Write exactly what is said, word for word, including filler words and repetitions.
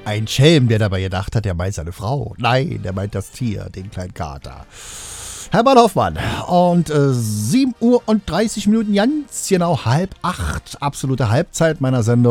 Ein Schelm, der dabei gedacht hat, der meint seine Frau. Nein, der meint das Tier, den kleinen Kater. Hermann Hoffmann. Und äh, sieben Uhr und dreißig Minuten, ganz genau halb acht. Absolute Halbzeit meiner Sendung.